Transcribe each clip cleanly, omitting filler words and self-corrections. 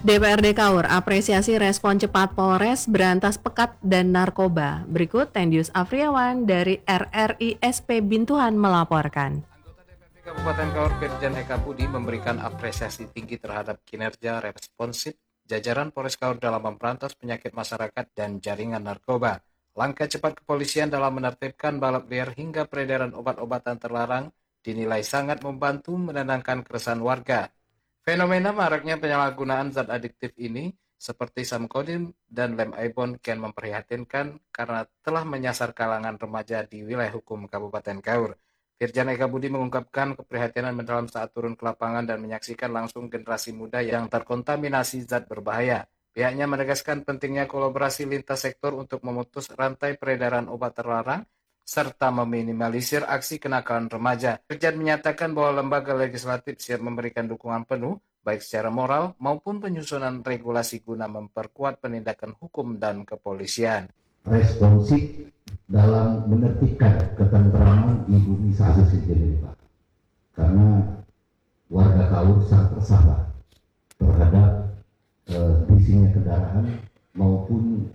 DPRD Kaur apresiasi respon cepat Polres berantas pekat dan narkoba. Berikut Tendius Afriawan dari RRI SP Bintuhan melaporkan. Anggota DPRD Kabupaten Kaur Firjan Eka Budi memberikan apresiasi tinggi terhadap kinerja responsif jajaran Polres Kaur dalam memberantas penyakit masyarakat dan jaringan narkoba. Langkah cepat kepolisian dalam menertibkan balap liar hingga peredaran obat-obatan terlarang dinilai sangat membantu menenangkan keresahan warga. Fenomena maraknya penyalahgunaan zat adiktif ini seperti samkodim dan lem ibon kian memprihatinkan karena telah menyasar kalangan remaja di wilayah hukum Kabupaten Kaur. Firjan Eka Budi mengungkapkan keprihatinan mendalam saat turun ke lapangan dan menyaksikan langsung generasi muda yang terkontaminasi zat berbahaya. Pihaknya menegaskan pentingnya kolaborasi lintas sektor untuk memutus rantai peredaran obat terlarang serta meminimalisir aksi kenakalan remaja. Firjan menyatakan bahwa lembaga legislatif siap memberikan dukungan penuh, baik secara moral maupun penyusunan regulasi guna memperkuat penindakan hukum dan kepolisian. Responsif dalam menertibkan ketentraman di bumi satu ini, Pak. Karena warga Kaur sangat tersabar terhadap bisinya kendaraan maupun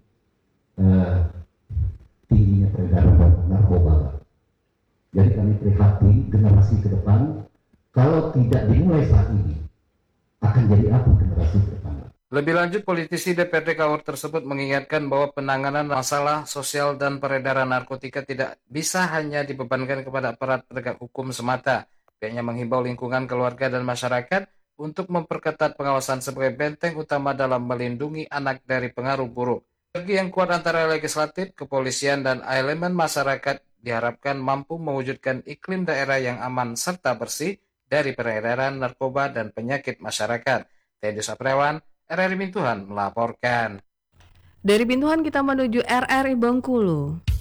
tingginya peredaran narkoba. Jadi kami prihatin generasi ke depan, kalau tidak dimulai saat ini, akan jadi apa generasi ke depan? Lebih lanjut, politisi DPRD Kaur tersebut mengingatkan bahwa penanganan masalah sosial dan peredaran narkotika tidak bisa hanya dibebankan kepada aparat penegak hukum semata. Pihaknya menghimbau lingkungan keluarga dan masyarakat untuk memperketat pengawasan sebagai benteng utama dalam melindungi anak dari pengaruh buruk. Sinergi yang kuat antara legislatif, kepolisian, dan elemen masyarakat diharapkan mampu mewujudkan iklim daerah yang aman serta bersih dari peredaran narkoba dan penyakit masyarakat. Tendius Afriawan, RRI Bintuhan melaporkan. Dari Bintuhan kita menuju RRI Bengkulu.